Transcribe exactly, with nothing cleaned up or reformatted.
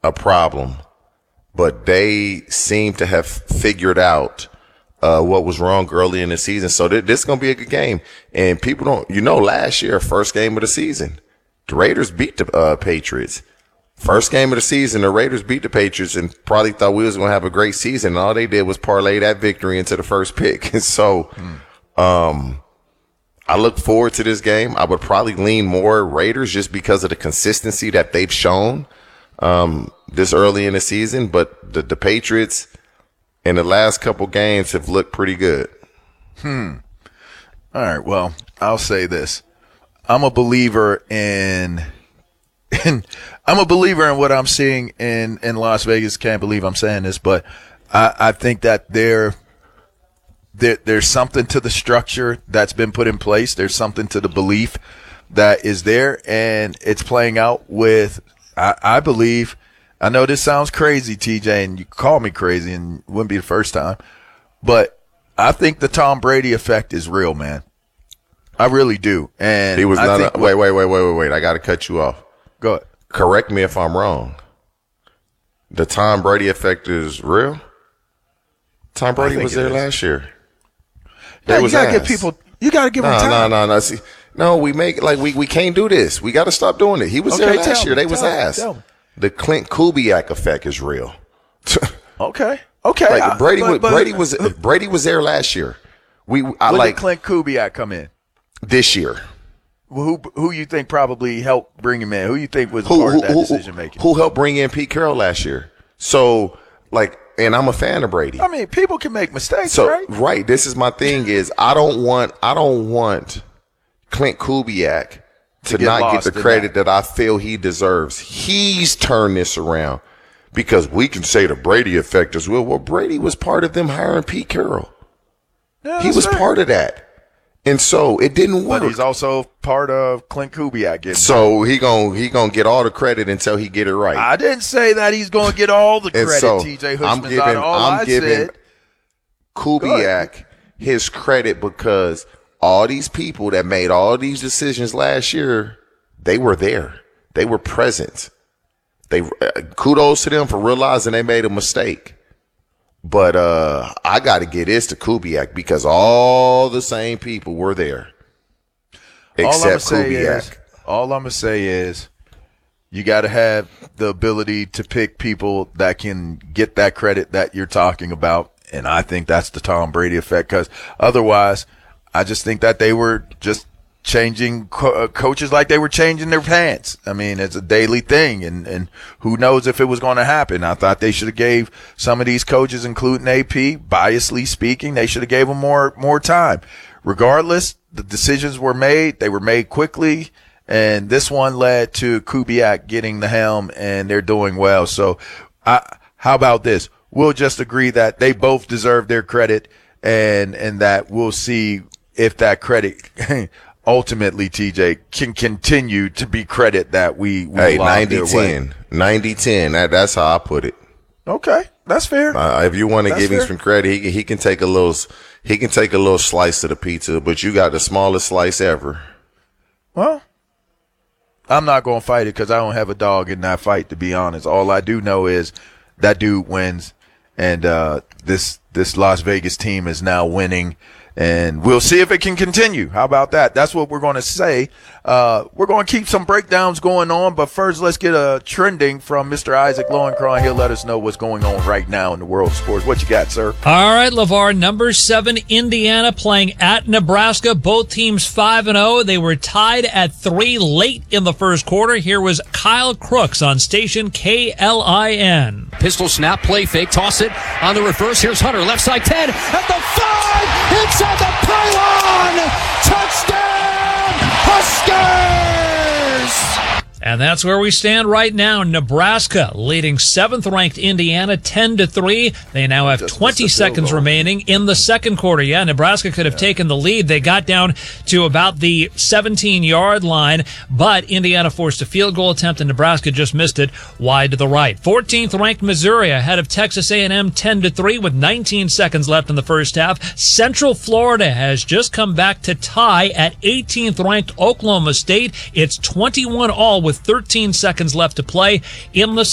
a problem, but they seem to have figured out uh, what was wrong early in the season. So th- this is going to be a good game. And people don't, you know, last year, first game of the season, the Raiders beat the uh, Patriots. First game of the season, the Raiders beat the Patriots and probably thought we was going to have a great season. And all they did was parlay that victory into the first pick. so, um, I look forward to this game. I would probably lean more Raiders just because of the consistency that they've shown, um, this early in the season. But the, the Patriots in the last couple games have looked pretty good. Hmm. All right. Well, I'll say this. I'm a believer in, in I'm a believer in what I'm seeing in, in Las Vegas. Can't believe I'm saying this, but I, I think that there, there, there's something to the structure that's been put in place. There's something to the belief that is there, and it's playing out with, I, I believe, I know this sounds crazy, T J, and you call me crazy, and it wouldn't be the first time, but I think the Tom Brady effect is real, man. I really do. And he was I not think a, wait, wait, wait, wait, wait, wait. I got to cut you off. Go ahead. Correct me if I'm wrong. The Tom Brady effect is real? Tom Brady was there last year. Yeah, was you gotta ass. give people. You gotta give no, them time. No, no, no. See, no, we make like we we can't do this. We got to stop doing it. He was Okay, there last tell year. me, They was tell me, ass. tell me. The Clint Kubiak effect is real. Okay. Okay. Like Brady, I, but, was, but, Brady was Brady was there last year. We I when like did Clint Kubiak come in this year. Who who you think probably helped bring him in? Who you think was Who, part who, of that who, decision making? Who helped bring in Pete Carroll last year? So like, and I'm a fan of Brady. I mean, people can make mistakes, So right? right, this is my thing is I don't want I don't want Clint Kubiak to, To get not get lost the in credit that. that I feel he deserves. He's turned this around because we can say the Brady effect as well. Well, Brady was part of them hiring Pete Carroll. Yeah, He was fair. part of that. And so it didn't work. But he's also part of Clint Kubiak getting. So he gon' he gonna get all the credit until he get it right. I didn't say that he's going to get all the And credit. so T J I'm Hushman's giving out. All I'm I giving said, Kubiak his credit because all these people that made all these decisions last year, they were there. They were present. They uh, kudos to them for realizing they made a mistake. But uh, I got to get this to Kubiak because all the same people were there, except all I'm Kubiak. Is, all I'm gonna say is, you got to have the ability to pick people that can get that credit that you're talking about, and I think that's the Tom Brady effect. Because otherwise, I just think that they were just changing co- uh, coaches like they were changing their pants. I mean, it's a daily thing, and, and who knows if it was going to happen. I thought they should have gave some of these coaches, including A P, biasly speaking, they should have gave them more more time. Regardless, the decisions were made. They were made quickly, and this one led to Kubiak getting the helm, and they're doing well. So I, how about this? We'll just agree that they both deserve their credit, and and that we'll see if that credit ultimately, T J, can continue to be credit that we, we Hey, lob ninety their way. ten. ninety ten. That, that's how I put it. Okay, that's fair. Uh, if you want to That's give him fair. some credit, he, he can take a little he can take a little slice of the pizza, but you got the smallest slice ever. Well, I'm not going to fight it because I don't have a dog in that fight, to be honest. All I do know is that dude wins, and uh, this this Las Vegas team is now winning. And we'll see if it can continue. How about that? That's what we're going to say. Uh, we're going to keep some breakdowns going on, but first let's get a trending from Mister Isaac Lowenkron. He'll let us know what's going on right now in the world of sports. What you got, sir? All right, LeVar, number seven, Indiana playing at Nebraska. Both teams five and oh. They were tied at three late in the first quarter. Here was Kyle Crooks on station K L I N. Pistol snap, play fake, toss it on the reverse. Here's Hunter, left side ten, at the five, inside the pylon, touchdown, Huskers! And that's where we stand right now. Nebraska leading seventh-ranked Indiana ten to three. They now have Just twenty missed a field seconds goal. remaining in the second quarter. Yeah, Nebraska could have yeah. taken the lead. They got down to about the seventeen-yard line, but Indiana forced a field goal attempt, and Nebraska just missed it wide to the right. fourteenth-ranked Missouri ahead of Texas A and M ten to three with nineteen seconds left in the first half. Central Florida has just come back to tie at eighteenth-ranked Oklahoma State. It's twenty-one all with thirteen seconds left to play in the